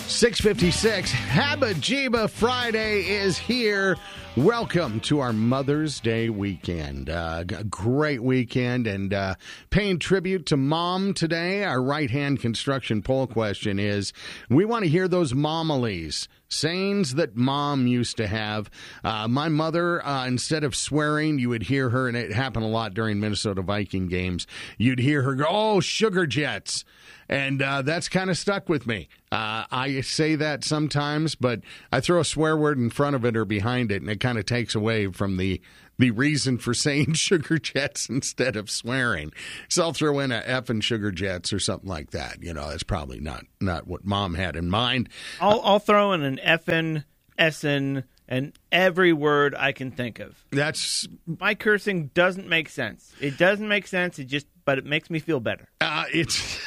6:56, Habba Jiba Friday is here. Welcome to our Mother's Day weekend. A great weekend, and paying tribute to Mom today. Our right-hand construction poll question is, we want to hear those momilies, sayings that Mom used to have. My mother, instead of swearing, you would hear her, and it happened a lot during Minnesota Viking games, you'd hear her go, "Oh, sugar jets." And that's kind of stuck with me. I say that sometimes, but I throw a swear word in front of it or behind it, and it kind of takes away from the reason for saying sugar jets instead of swearing. So I'll throw in a effing sugar jets or something like that. You know, it's probably not what Mom had in mind. I'll throw in an effing, essin, and every word I can think of. That's my cursing doesn't make sense. It doesn't make sense. But it makes me feel better. It's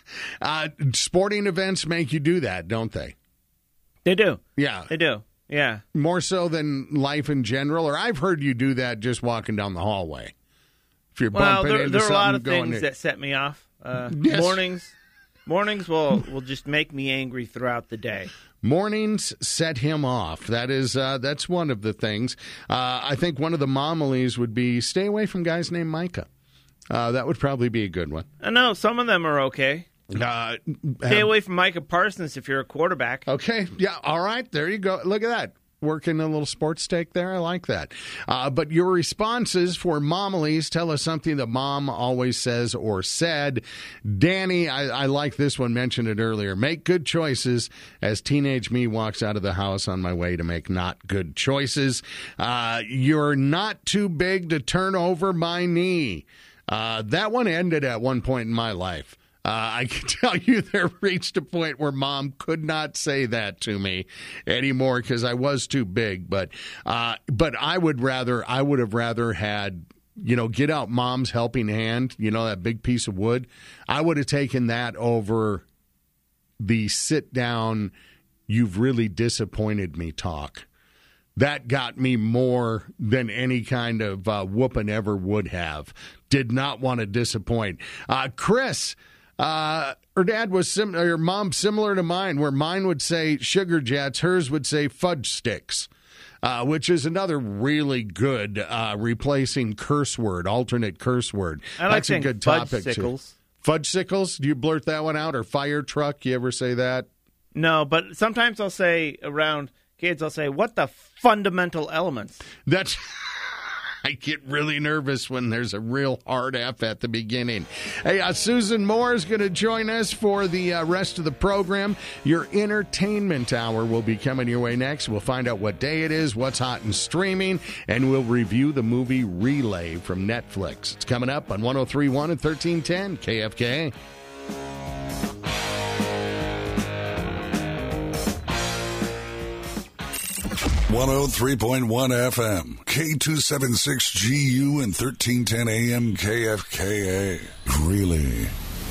sporting events make you do that, don't they? They do. Yeah, they do. Yeah, more so than life in general. Or I've heard you do that just walking down the hallway. If you're bumping into there are a lot of something, things that set me off. Yes. Mornings will just make me angry throughout the day. Mornings set him off. That's one of the things. I think one of the momilies would be stay away from guys named Micah. That would probably be a good one. I know some of them are okay. Stay away from Micah Parsons if you're a quarterback. Okay, yeah, all right, there you go. Look at that. Working a little sports take there. I like that. But your responses for momilies, tell us something that Mom always says or said. Danny, I like this one, mentioned it earlier. Make good choices as teenage me walks out of the house on my way to make not good choices. You're not too big to turn over my knee. That one ended at one point in my life. I can tell you there reached a point where Mom could not say that to me anymore because I was too big. But I would have rather had, get out Mom's helping hand, that big piece of wood. I would have taken that over the sit down, you've really disappointed me talk. That got me more than any kind of whooping ever would have. Did not want to disappoint. Chris, her dad was her mom similar to mine, where mine would say sugar jets, hers would say fudge sticks, which is another really good replacing curse word, alternate curse word. That's a good topic too. Fudge-sickles? Do you blurt that one out? Or fire truck? You ever say that? No, but sometimes I'll say around kids, I'll say, what the fundamental elements? I get really nervous when there's a real hard F at the beginning. Hey, Susan Moore is going to join us for the rest of the program. Your entertainment hour will be coming your way next. We'll find out what day it is, what's hot and streaming, and we'll review the movie Relay from Netflix. It's coming up on 103.1 and 1310 KFK. 103.1 FM, K276GU and 1310 AM KFKA. Really?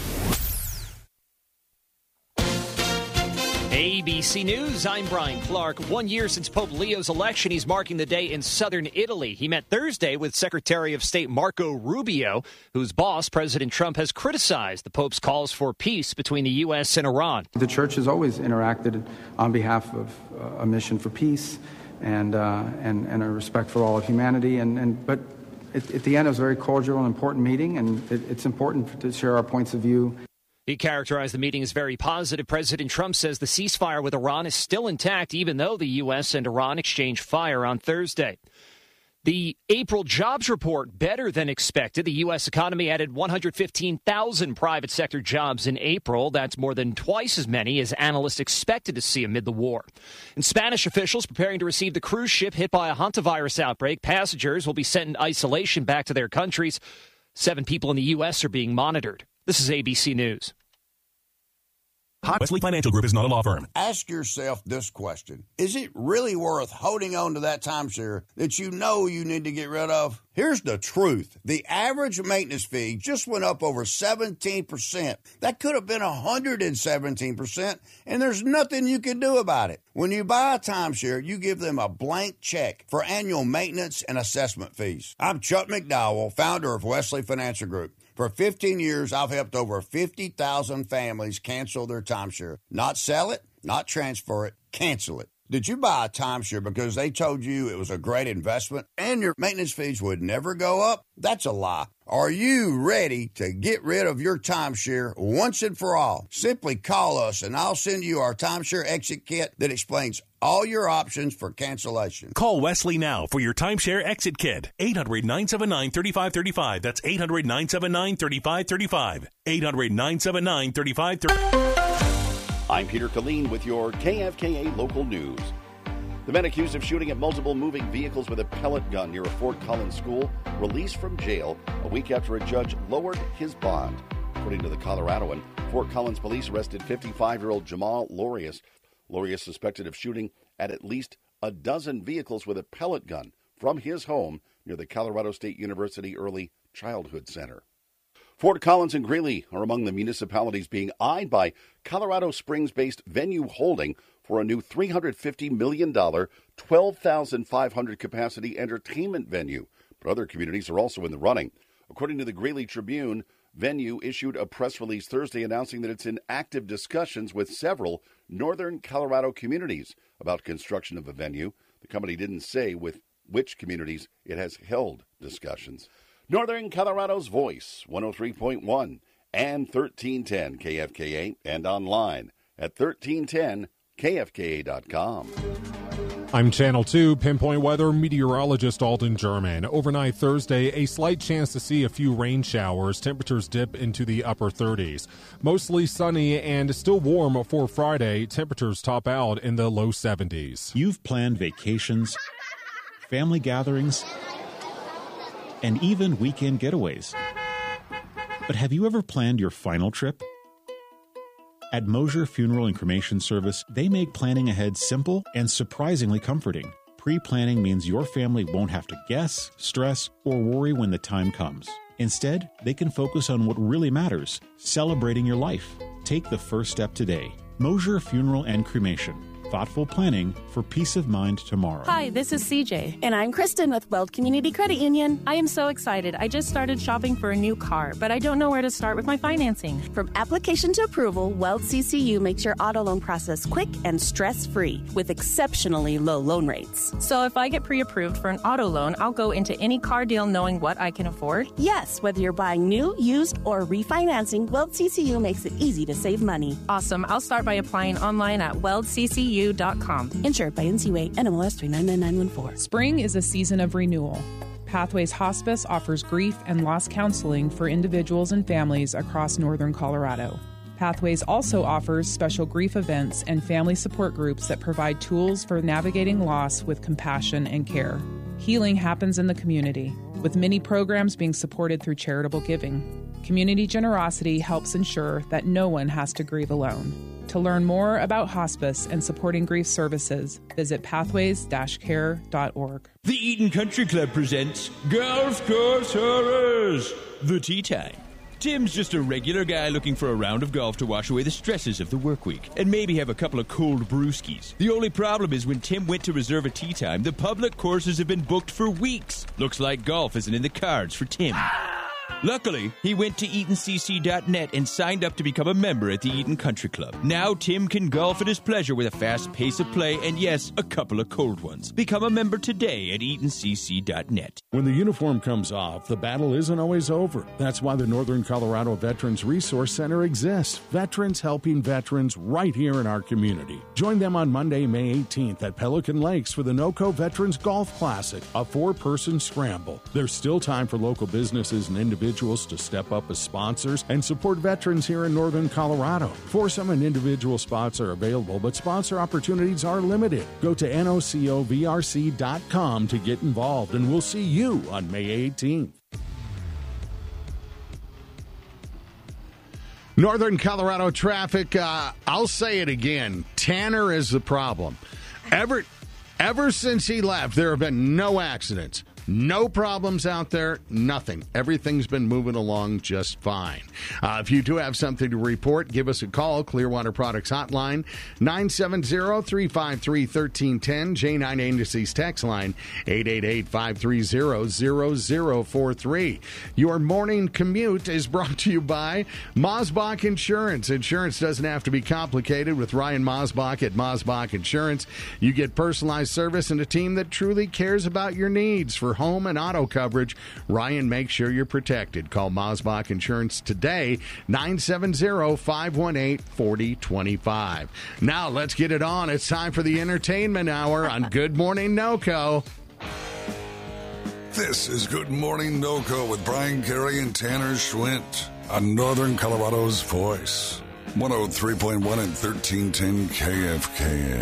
ABC News, I'm Brian Clark. 1 year since Pope Leo's election, he's marking the day in southern Italy. He met Thursday with Secretary of State Marco Rubio, whose boss, President Trump, has criticized the Pope's calls for peace between the U.S. and Iran. The church has always interacted on behalf of a mission for peace and a respect for all of humanity. But at the end, it was a very cordial and important meeting, and it's important to share our points of view. He characterized the meeting as very positive. President Trump says the ceasefire with Iran is still intact, even though the U.S. and Iran exchanged fire on Thursday. The April jobs report better than expected. The U.S. economy added 115,000 private sector jobs in April. That's more than twice as many as analysts expected to see amid the war. And Spanish officials preparing to receive the cruise ship hit by a hantavirus outbreak. Passengers will be sent in isolation back to their countries. 7 people in the U.S. are being monitored. This is ABC News. Wesley Financial Group is not a law firm. Ask yourself this question. Is it really worth holding on to that timeshare that you know you need to get rid of? Here's the truth. The average maintenance fee just went up over 17%. That could have been 117%, and there's nothing you can do about it. When you buy a timeshare, you give them a blank check for annual maintenance and assessment fees. I'm Chuck McDowell, founder of Wesley Financial Group. For 15 years, I've helped over 50,000 families cancel their timeshare. Not sell it, not transfer it, cancel it. Did you buy a timeshare because they told you it was a great investment and your maintenance fees would never go up? That's a lie. Are you ready to get rid of your timeshare once and for all? Simply call us and I'll send you our timeshare exit kit that explains all your options for cancellation. Call Wesley now for your timeshare exit kit. 800-979-3535. That's 800-979-3535. 800-979-3535. I'm Peter Killeen with your KFKA local news. The man accused of shooting at multiple moving vehicles with a pellet gun near a Fort Collins school released from jail a week after a judge lowered his bond. According to the Coloradoan, Fort Collins police arrested 55-year-old Jamal Lorius. Lorius suspected of shooting at least a dozen vehicles with a pellet gun from his home near the Colorado State University Early Childhood Center. Fort Collins and Greeley are among the municipalities being eyed by Colorado Springs-based Venue Holding for a new $350 million, 12,500 capacity entertainment venue. But other communities are also in the running. According to the Greeley Tribune, Venue issued a press release Thursday announcing that it's in active discussions with several northern Colorado communities about construction of a venue. The company didn't say with which communities it has held discussions. Northern Colorado's Voice, 103.1 and 1310 KFKA, and online at 1310KFKA.com. I'm Channel 2 Pinpoint Weather meteorologist Alden German. Overnight Thursday, a slight chance to see a few rain showers. Temperatures dip into the upper 30s. Mostly sunny and still warm for Friday. Temperatures top out in the low 70s. You've planned vacations, family gatherings, and even weekend getaways. But have you ever planned your final trip? At Mosier Funeral and Cremation Service, they make planning ahead simple and surprisingly comforting. Pre-planning means your family won't have to guess, stress, or worry when the time comes. Instead, they can focus on what really matters, celebrating your life. Take the first step today. Mosier Funeral and Cremation. Thoughtful planning for peace of mind tomorrow. Hi, this is CJ. And I'm Kristen with Weld Community Credit Union. I am so excited. I just started shopping for a new car, but I don't know where to start with my financing. From application to approval, Weld CCU makes your auto loan process quick and stress-free with exceptionally low loan rates. So if I get pre-approved for an auto loan, I'll go into any car deal knowing what I can afford? Yes, whether you're buying new, used, or refinancing, Weld CCU makes it easy to save money. Awesome. I'll start by applying online at weldccu.com. Insured by NCUA, NMLS 399914. Spring is a season of renewal. Pathways Hospice offers grief and loss counseling for individuals and families across northern Colorado. Pathways also offers special grief events and family support groups that provide tools for navigating loss with compassion and care. Healing happens in the community, with many programs being supported through charitable giving. Community generosity helps ensure that no one has to grieve alone. To learn more about hospice and supporting grief services, visit pathways-care.org. The Eaton Country Club presents Golf Course Horrors, the Tea Time. Tim's just a regular guy looking for a round of golf to wash away the stresses of the work week and maybe have a couple of cold brewskis. The only problem is when Tim went to reserve a tee time, the public courses have been booked for weeks. Looks like golf isn't in the cards for Tim. Luckily, he went to EatonCC.net and signed up to become a member at the Eaton Country Club. Now Tim can golf at his pleasure with a fast pace of play and, yes, a couple of cold ones. Become a member today at EatonCC.net. When the uniform comes off, the battle isn't always over. That's why the Northern Colorado Veterans Resource Center exists. Veterans helping veterans right here in our community. Join them on Monday, May 18th at Pelican Lakes for the NOCO Veterans Golf Classic, a 4-person scramble. There's still time for local businesses and individuals to step up as sponsors and support veterans here in Northern Colorado. Foursome and individual spots are available, but sponsor opportunities are limited. Go to NOCOVRC.com to get involved, and we'll see you on May 18th. Northern Colorado traffic, I'll say it again, Tanner is the problem. Ever since he left, there have been no accidents. No problems out there, nothing. Everything's been moving along just fine. If you do have something to report, give us a call. Clearwater Products Hotline, 970-353-1310. J9 Agency's text line, 888-530-0043. Your morning commute is brought to you by Mosbach Insurance. Insurance doesn't have to be complicated with Ryan Mosbach at Mosbach Insurance. You get personalized service and a team that truly cares about your needs. For home and auto coverage, Ryan makes sure you're protected. Call Mosbach Insurance today, 970-518-4025. Now let's get it on. It's time for the Entertainment Hour on Good Morning NoCo. This is Good Morning NoCo with Brian Carey and Tanner Schwint on Northern Colorado's Voice, 103.1 and 1310 KFKA.